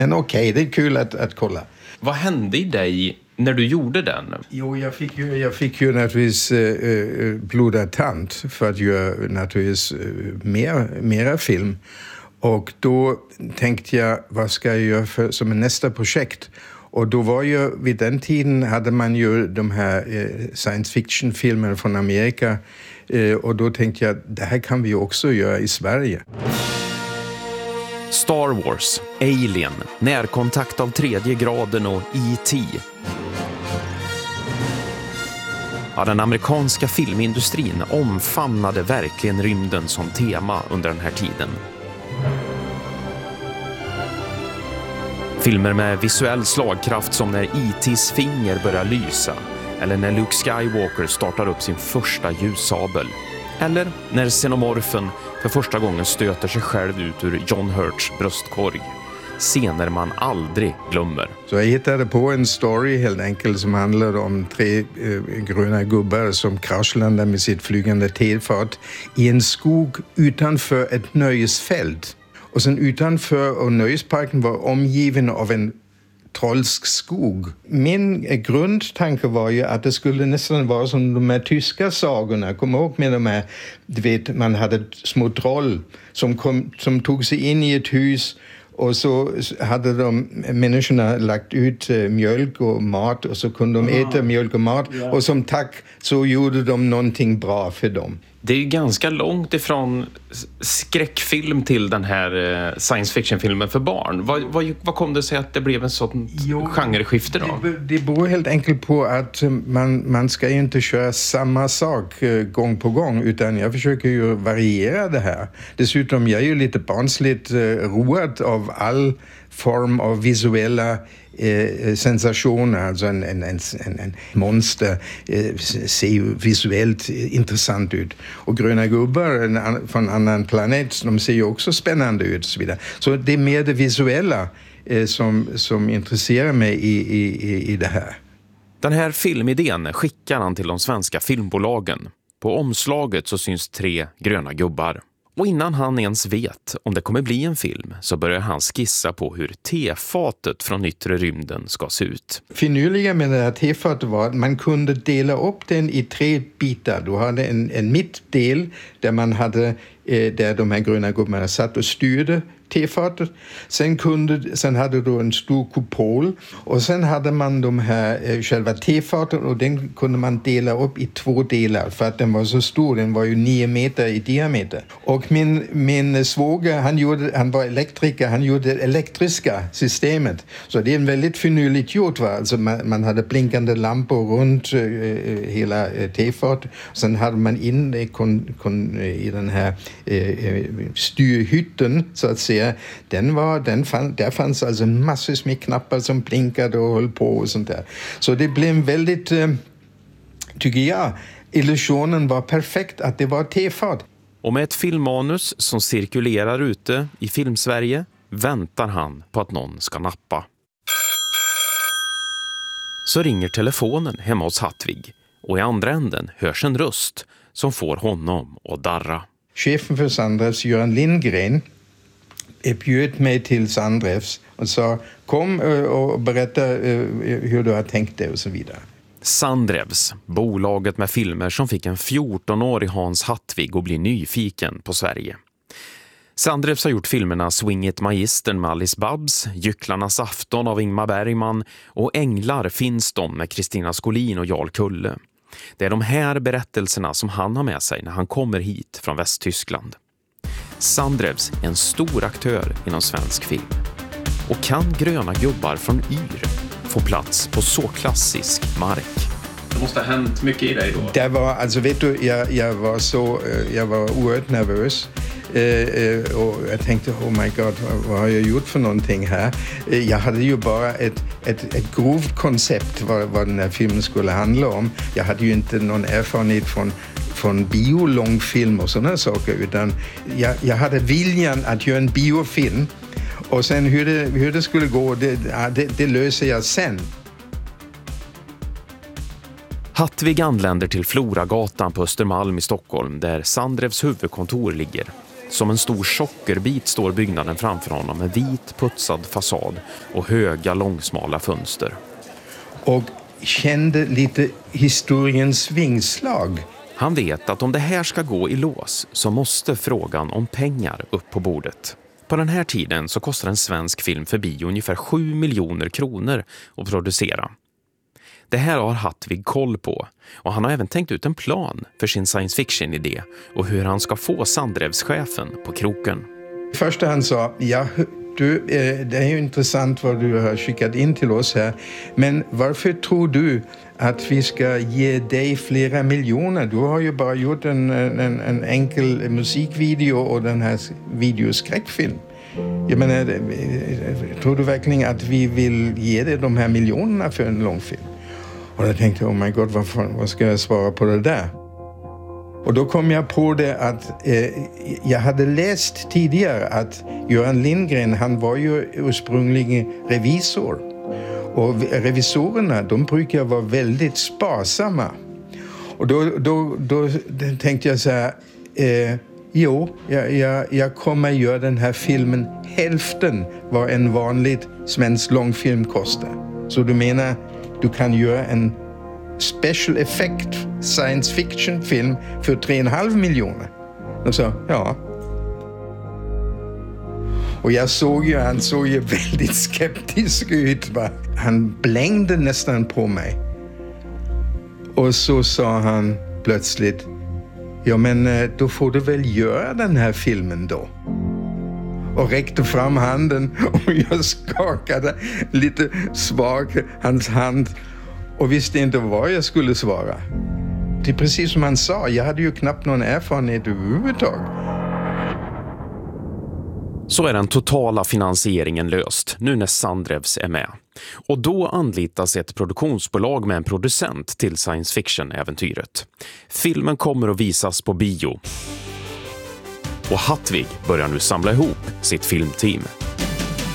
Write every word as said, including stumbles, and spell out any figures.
Men okej, okay, det är kul att, att kolla. Vad hände i dig när du gjorde den? Jo, jag fick ju, jag fick ju naturligtvis äh, blodad tand för att göra naturligtvis äh, mer, mera film. Och då tänkte jag, vad ska jag göra för, som en nästa projekt? Och då var ju, vid den tiden hade man ju de här eh, science fiction-filmerna från Amerika. Eh, och då tänkte jag, det här kan vi också göra i Sverige. Star Wars, Alien, Närkontakt av tredje graden och E T Ja, den amerikanska filmindustrin omfamnade verkligen rymden som tema under den här tiden. Filmer med visuell slagkraft som när E T:s finger börjar lysa, eller när Luke Skywalker startar upp sin första ljussabel, eller när xenomorfen för första gången stöter sig själv ut ur John Hurts bröstkorg. Scener man aldrig glömmer. Så jag hittade på en story helt enkelt som handlar om tre eh, gröna gubbar som kraschlandar med sitt flygande tefat i en skog utanför ett nöjesfält. Och sen utanför och nöjesparken var omgiven av en trollsk skog. Min grundtanke var ju att det skulle nästan vara som de här tyska sagorna. Kom ihåg med de här, du vet, man hade små troll som, kom, som tog sig in i ett hus. Och så hade de människorna lagt ut mjölk och mat och så kunde de äta ja. mjölk och mat. Ja. Och som tack så gjorde de någonting bra för dem. Det är ju ganska långt ifrån skräckfilm till den här science fiction-filmen för barn. Vad, vad, vad kom det sig att det blev en sån jo, genreskifte då? Det, det beror helt enkelt på att man, man ska ju inte köra samma sak gång på gång, utan jag försöker ju variera det här. Dessutom jag är ju lite barnsligt road av all form av visuella Eh, sensationer, alltså en, en, en, en monster eh, ser ju visuellt intressant ut. Och gröna gubbar en, från en annan planet, de ser ju också spännande ut och så vidare. Så det är mer det visuella eh, som, som intresserar mig i, i, i det här. Den här filmidén skickar han till de svenska filmbolagen. På omslaget så syns tre gröna gubbar. Och innan han ens vet om det kommer bli en film så börjar han skissa på hur tefatet från yttre rymden ska se ut. Finurliga med det här tefatet var att man kunde dela upp den i tre bitar. Du hade en, en mittdel där man hade eh, där de här gröna gubbarna satt och styrde tefatet. Sen, kunde, sen hade du en stor kupol och sen hade man de här eh, själva tefatet och den kunde man dela upp i två delar för att den var så stor, den var ju nio meter i diameter. Och min, min svåger, han, gjorde, han var elektriker, han gjorde det elektriska systemet. Så det är en väldigt finurligt gjort, va? Alltså man, man hade blinkande lampor runt eh, hela eh, tefatet. Sen hade man in eh, kon, kon, i den här eh, styrhytten så att säga. Den var, den fann, där fanns alltså massor med knappar som blinkade och höll på och sånt där. Så det blev väldigt, eh, tycker jag, illusionen var perfekt att det var tefat. Och med ett filmmanus som cirkulerar ute i Filmsverige väntar han på att någon ska nappa. Så ringer telefonen hemma hos Hattvig och i andra änden hörs en röst som får honom att darra. Chefen för Sandrefs, Göran Lindgren, bjöd mig till Sandrefs och sa kom och berätta hur du har tänkt det och så vidare. Sandrefs, bolaget med filmer som fick en fjortonårig Hans Hattvig att bli nyfiken på Sverige. Sandrefs har gjort filmerna Swing It Magistern med Alice Babs, Gycklarnas afton av Ingmar Bergman och Änglar finns de med Kristina Skolin och Jarl Kulle. Det är de här berättelserna som han har med sig när han kommer hit från Västtyskland. Sandrefs är en stor aktör inom svensk film. Och kan gröna gubbar från Yr få plats på så klassisk mark? Det måste ha hänt mycket i dig då. Det var, alltså vet du, jag, jag var så, jag var oerhört nervös. Eh, och jag tänkte, oh my god, vad, vad har jag gjort för någonting här? Eh, jag hade ju bara ett, ett, ett grovt koncept vad, vad den här filmen skulle handla om. Jag hade ju inte någon erfarenhet från från biolångfilm och sådana saker, utan jag, jag hade viljan att göra en biofilm och sen hur det, hur det skulle gå, det, det, det löser jag sen. Hattvig anländer till Floragatan på Östermalm i Stockholm där Sandrefs huvudkontor ligger. Som en stor sockerbit står byggnaden framför honom med vit putsad fasad och höga långsmala fönster. Och kände lite historiens vingslag. Han vet att om det här ska gå i lås så måste frågan om pengar upp på bordet. På den här tiden så kostar en svensk film för bio ungefär sju miljoner kronor att producera. Det här har Hattvig koll på och han har även tänkt ut en plan för sin science fiction-idé och hur han ska få Sandrevschefen på kroken. Först han sa, ja du, det är ju intressant vad du har skickat in till oss här, men varför tror du att vi ska ge dig flera miljoner? Du har ju bara gjort en, en, en enkel musikvideo och den här videoskräckfilm. Jag menar, tror du verkligen att vi vill ge dig de här miljonerna för en långfilm? Och jag tänkte, oh my god, vad, fan, vad ska jag svara på det där? Och då kom jag på det att eh, jag hade läst tidigare att Göran Lindgren, han var ju ursprungligen revisor. Och revisorerna, de brukar vara väldigt sparsamma. Och då, då, då tänkte jag så här, eh, jo, jag, jag, jag kommer göra den här filmen hälften vad en vanlig svensk långfilm kostar. Så du menar, du kan göra en special effect science fiction film för tre och en halv miljoner. Och så, ja. Och jag såg ju, han såg ju väldigt skeptisk ut. Va? Han blängde nästan på mig. Och så sa han plötsligt, ja men då får du väl göra den här filmen då. Och räckte fram handen och jag skakade lite svagt hans hand och visste inte vad jag skulle svara. Det är precis som han sa, jag hade ju knappt någon erfarenhet överhuvudtaget. Så är den totala finansieringen löst, nu när Sandrevs är med. Och då anlitas ett produktionsbolag med en producent till science fiction-äventyret. Filmen kommer att visas på bio. Och Hattvig börjar nu samla ihop sitt filmteam.